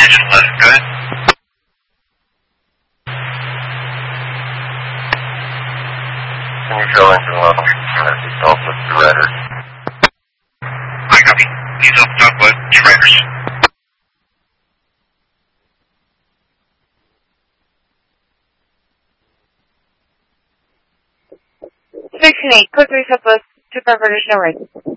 engine 11, go ahead. Can you show engine 11? It's off with the rudder. I copy. Please open up with 2 riders. 6 and 8, code 3 Southwest, 2 5 British, no right.